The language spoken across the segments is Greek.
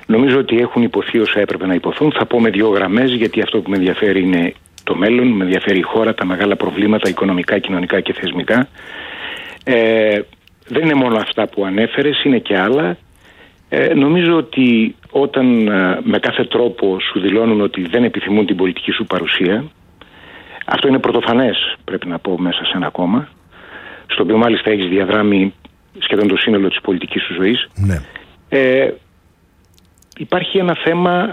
Νομίζω ότι έχουν υποθεί όσα έπρεπε να υποθούν. Θα πω με 2 γραμμές, γιατί αυτό που με ενδιαφέρει είναι το μέλλον, με ενδιαφέρει η χώρα, τα μεγάλα προβλήματα οικονομικά, κοινωνικά και θεσμικά. Δεν είναι μόνο αυτά που ανέφερες, είναι και άλλα. Νομίζω ότι όταν με κάθε τρόπο σου δηλώνουν ότι δεν επιθυμούν την πολιτική σου παρουσία, αυτό είναι πρωτοφανές, πρέπει να πω, μέσα σε ένα κόμμα, στο οποίο μάλιστα έχεις διαδράμει σχεδόν το σύνολο της πολιτικής σου ζωής. Ναι. Υπάρχει ένα θέμα,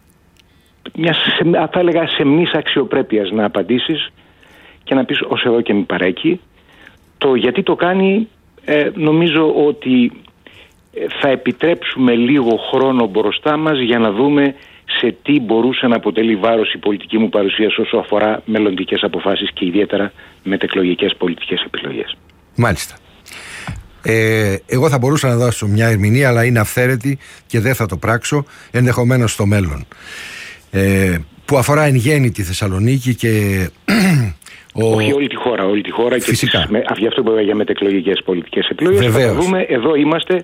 θα έλεγα, σεμνής αξιοπρέπειας να απαντήσεις και να πεις ως εδώ και μη παρέκει. Το γιατί το κάνει, νομίζω ότι θα επιτρέψουμε λίγο χρόνο μπροστά μας για να δούμε σε τι μπορούσε να αποτελεί βάρος η πολιτική μου παρουσία όσο αφορά μελλοντικές αποφάσεις και ιδιαίτερα μετεκλογικές πολιτικές επιλογές. Μάλιστα. Εγώ θα μπορούσα να δώσω μια ερμηνεία, αλλά είναι αυθαίρετη και δεν θα το πράξω, ενδεχομένως στο μέλλον, που αφορά εν γέννη τη Θεσσαλονίκη και όχι όλη τη χώρα φυσικά. Και γι' αυτό που είπα για μετεκλογικές πολιτικές επιλογές. Θα τα δούμε, εδώ είμαστε.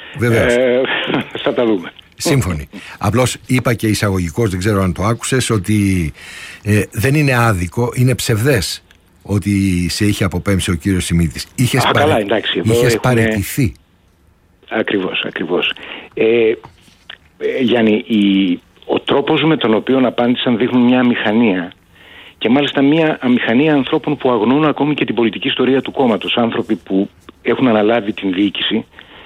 Θα τα δούμε. Σύμφωνοι. Απλώς είπα και εισαγωγικώς, δεν ξέρω αν το άκουσες, ότι δεν είναι άδικο, είναι ψευδές ότι σε είχε αποπέμψει ο κύριος Σιμίτης. Είχες παραιτηθεί. Ακριβώς. Γιάννη, ο τρόπος με τον οποίο απάντησαν δείχνουν μια αμηχανία. Και μάλιστα μια αμηχανία ανθρώπων που αγνοούν ακόμη και την πολιτική ιστορία του κόμματος. Άνθρωποι που έχουν αναλάβει την διοίκηση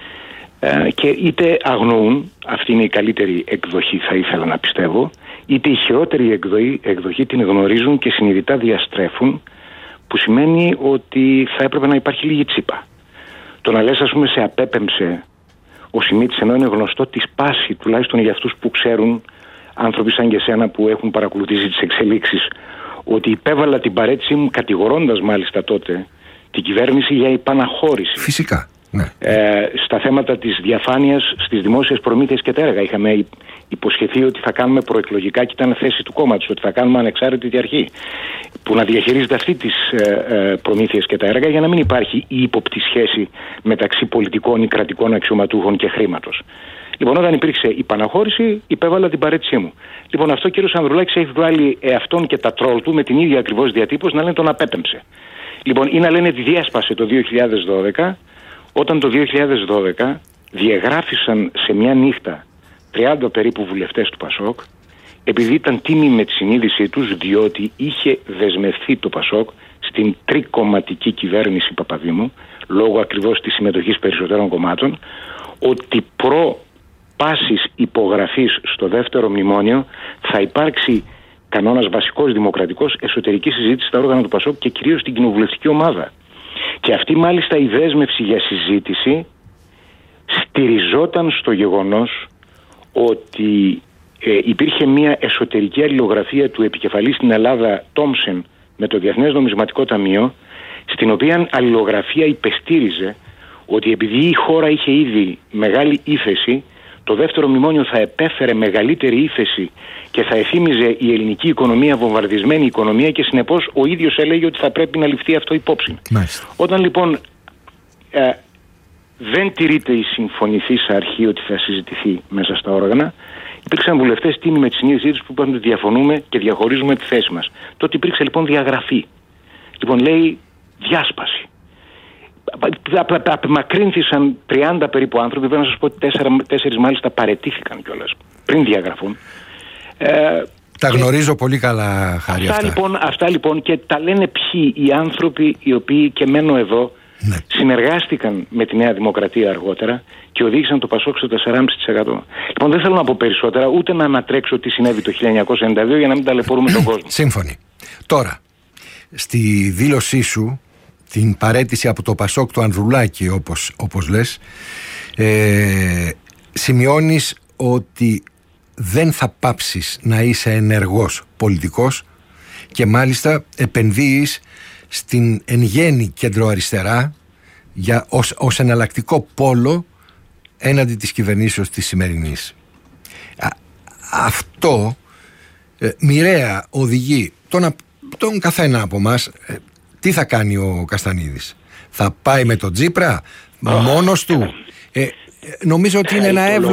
και είτε αγνοούν, αυτή είναι η καλύτερη εκδοχή θα ήθελα να πιστεύω, είτε η χειρότερη εκδοχή την γνωρίζουν και συνειδητά διαστρέφουν, που σημαίνει ότι θα έπρεπε να υπάρχει λίγη τσίπα. Το να λες, ας πούμε, σε απέπεμψε ο Σιμίτης, ενώ είναι γνωστό τη σπάση, τουλάχιστον για αυτούς που ξέρουν, άνθρωποι σαν και εσένα που έχουν παρακολουθήσει τις εξελίξεις, ότι υπέβαλα την παρέτησή μου κατηγορώντας μάλιστα τότε την κυβέρνηση για υπαναχώρηση. Φυσικά. Ναι. Στα θέματα της διαφάνειας στις δημόσιες προμήθειες και τα έργα. Είχαμε υποσχεθεί ότι θα κάνουμε προεκλογικά, και ήταν θέση του κόμματος, ότι θα κάνουμε ανεξάρτητη αρχή που να διαχειρίζεται αυτή τις προμήθειες και τα έργα, για να μην υπάρχει η ύποπτη σχέση μεταξύ πολιτικών ή κρατικών αξιωματούχων και χρήματος. Λοιπόν, όταν υπήρξε η παναχώρηση, υπέβαλα την παρέτησή μου. Λοιπόν, αυτό ο κύριος Ανδρουλάκης έχει βγάλει εαυτόν και τα τρόλ του με την ίδια ακριβώς διατύπωση να λένε τον απέπεμψε. Λοιπόν, ή να λένε τη διέσπασε το 2012, όταν το 2012 διαγράφησαν σε μια νύχτα 30 περίπου βουλευτές του Πασόκ, επειδή ήταν τίμοι με τη συνείδησή τους, διότι είχε δεσμευθεί το Πασόκ στην τρικομματική κυβέρνηση Παπαδήμου, λόγω ακριβώς της συμμετοχής περισσότερων κομμάτων, ότι πάσης υπογραφής στο δεύτερο μνημόνιο θα υπάρξει κανόνας βασικός δημοκρατικός εσωτερική συζήτηση στα όργανα του Πασόκ και κυρίως στην κοινοβουλευτική ομάδα. Και αυτή μάλιστα η δέσμευση για συζήτηση στηριζόταν στο γεγονός ότι υπήρχε μια εσωτερική αλληλογραφία του επικεφαλής στην Ελλάδα Τόμσεν με το Διεθνές Νομισματικό Ταμείο, στην οποία αλληλογραφία υπεστήριζε ότι επειδή η χώρα είχε ήδη μεγάλη ύφεση, το δεύτερο μνημόνιο θα επέφερε μεγαλύτερη ύφεση και θα εθύμιζε η ελληνική οικονομία βομβαρδισμένη οικονομία, και συνεπώς ο ίδιος έλεγε ότι θα πρέπει να ληφθεί αυτό υπόψη. Μάλιστα. Όταν λοιπόν δεν τηρείται η συμφωνηθήσα αρχή ότι θα συζητηθεί μέσα στα όργανα, υπήρξαν βουλευτές τίμοι με τη συνείδησή τους που είπαν ότι διαφωνούμε και διαχωρίζουμε τη θέση μας. Τότε υπήρξε λοιπόν διαγραφή. Λοιπόν, λέει διάσπαση. Απεμακρύνθησαν 30 περίπου άνθρωποι. Πρέπει να σας πω ότι 4 μάλιστα παραιτήθηκαν κιόλας πριν διαγραφούν. Τα γνωρίζω πολύ καλά, Χάρη, αυτά λοιπόν, και τα λένε ποιοι οι άνθρωποι οι οποίοι, και μένω εδώ, ναι, συνεργάστηκαν με τη Νέα Δημοκρατία αργότερα και οδήγησαν το Πασόκ στο 4,5%. Λοιπόν, δεν θέλω να πω περισσότερα, ούτε να ανατρέξω τι συνέβη το 1992 για να μην ταλαιπωρούμε τον κόσμο. Σύμφωνοι. Τώρα, στη δήλωσή σου, την παραίτηση από το Πασόκ του Ανδρουλάκη, όπως λες, σημειώνεις ότι δεν θα πάψεις να είσαι ενεργός πολιτικός και μάλιστα επενδύεις στην εν γέννη κεντροαριστερά ως εναλλακτικό πόλο έναντι της κυβερνήσεως της σημερινής. Αυτό μοιραία οδηγεί τον καθένα από μας. Τι θα κάνει ο Καστανίδης? Θα πάει με τον Τσίπρα μόνος του? Νομίζω ότι είναι ένα